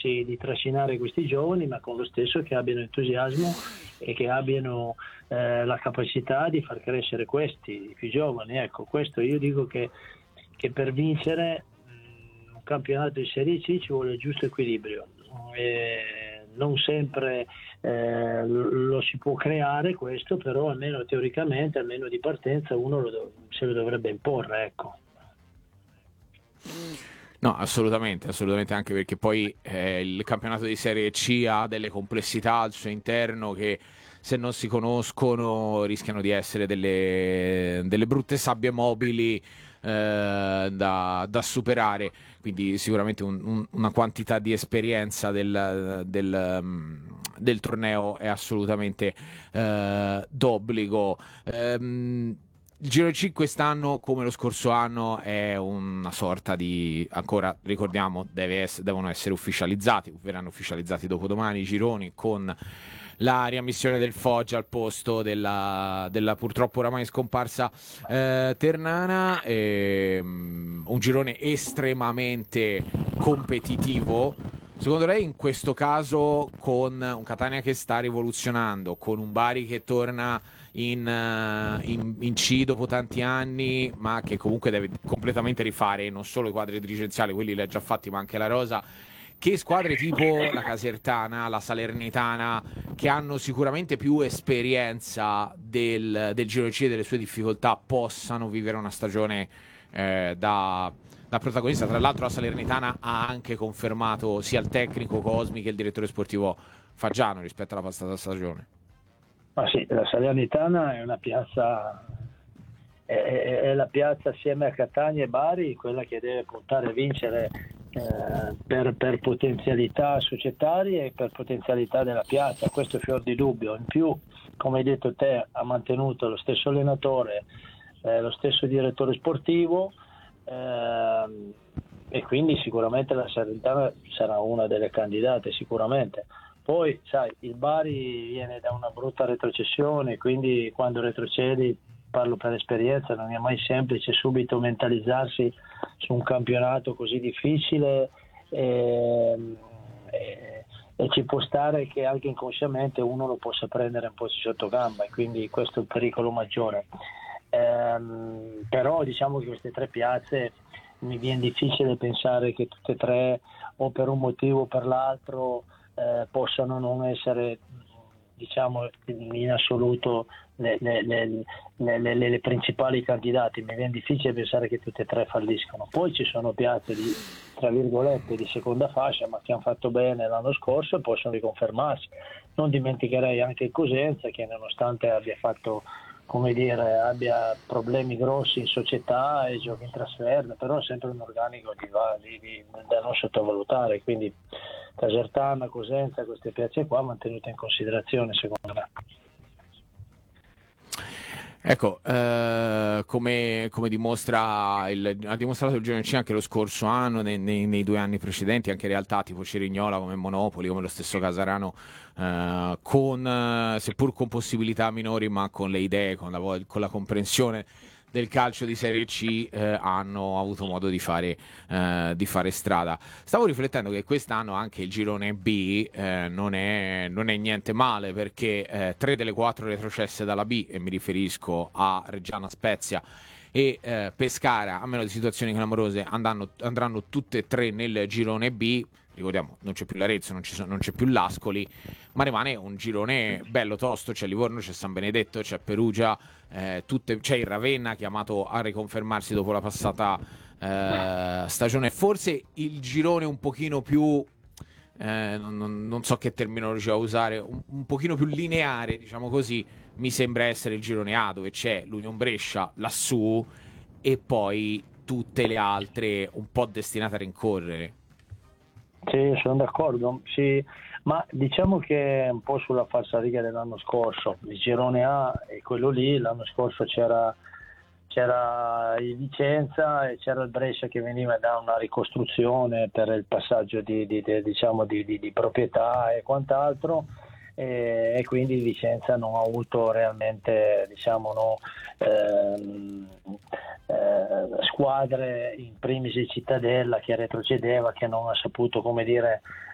di trascinare questi giovani, ma con lo stesso che abbiano entusiasmo e che abbiano la capacità di far crescere questi, i più giovani. Ecco, questo io dico che per vincere un campionato di Serie C ci vuole il giusto equilibrio. Non sempre lo si può creare questo, però almeno teoricamente, almeno di partenza, uno se lo dovrebbe imporre, ecco. No, assolutamente, anche perché poi il campionato di Serie C ha delle complessità al suo interno che, se non si conoscono, rischiano di essere delle brutte sabbie mobili da superare. Quindi sicuramente una quantità di esperienza del torneo è assolutamente d'obbligo. Il Giro C quest'anno, come lo scorso anno, è una sorta di, ancora ricordiamo, devono essere ufficializzati, verranno ufficializzati dopodomani i gironi, con la riammissione del Foggia al posto della purtroppo oramai scomparsa Ternana. Un girone estremamente competitivo. Secondo lei, in questo caso, con un Catania che sta rivoluzionando, con un Bari che torna in C dopo tanti anni, ma che comunque deve completamente rifare non solo i quadri dirigenziali, quelli li ha già fatti, ma anche la rosa, che squadre tipo la Casertana, la Salernitana, che hanno sicuramente più esperienza del Giro C e delle sue difficoltà, possano vivere una stagione da protagonista? Tra l'altro la Salernitana ha anche confermato sia il tecnico Cosmi che il direttore sportivo Faggiano rispetto alla passata stagione. Ma sì, la Salernitana è una piazza, è la piazza assieme a Catania e Bari, quella che deve puntare a vincere per potenzialità societarie e per potenzialità della piazza, questo è fior di dubbio. In più, come hai detto te, ha mantenuto lo stesso allenatore, lo stesso direttore sportivo, e quindi sicuramente la Salernitana sarà una delle candidate, sicuramente. Poi sai, il Bari viene da una brutta retrocessione, quindi quando retrocedi, parlo per esperienza, non è mai semplice subito mentalizzarsi su un campionato così difficile, e ci può stare che anche inconsciamente uno lo possa prendere un po' sotto gamba, e quindi questo è il pericolo maggiore. Però diciamo che queste tre piazze mi viene difficile pensare che tutte e tre, o per un motivo o per l'altro, possano non essere, diciamo, in assoluto le principali candidate. Mi viene difficile pensare che tutte e tre falliscano. Poi ci sono piazze di, tra virgolette, di seconda fascia, ma che hanno fatto bene l'anno scorso e possono riconfermarsi. Non dimenticherei anche il Cosenza, che nonostante abbia fatto, come dire, abbia problemi grossi in società e giochi in trasferta, però è sempre un organico da non sottovalutare. Quindi Casertana, Cosenza, queste piazze qua mantenute in considerazione, secondo me. Ecco, come ha dimostrato il Girone C anche lo scorso anno, nei 2 anni precedenti, anche realtà tipo Cerignola, come Monopoli, come lo stesso Casarano, seppur con possibilità minori, ma con le idee, con la comprensione del calcio di Serie C, hanno avuto modo di fare strada. Stavo riflettendo che quest'anno anche il girone B non è niente male, perché 3 delle 4 retrocesse dalla B, e mi riferisco a Reggiana, Spezia e Pescara, a meno di situazioni clamorose, andranno tutte e 3 nel girone B. Ricordiamo, non c'è più l'Arezzo, non c'è più l'Ascoli, ma rimane un girone bello tosto. C'è Livorno, c'è San Benedetto, c'è Perugia, c'è il Ravenna, chiamato a riconfermarsi dopo la passata stagione. Forse il girone un pochino più, non so che terminologia usare, un pochino più lineare, diciamo così, mi sembra essere il girone A, dove c'è l'Union Brescia lassù e poi tutte le altre un po' destinate a rincorrere. Sì, sono d'accordo, sì, ma diciamo che è un po' sulla falsariga dell'anno scorso. Il girone A è quello lì, l'anno scorso c'era il Vicenza e c'era il Brescia che veniva da una ricostruzione per il passaggio di proprietà e quant'altro, e quindi il Vicenza non ha avuto realmente, diciamo, squadre, in primis il Cittadella, che retrocedeva, che non ha saputo, come dire,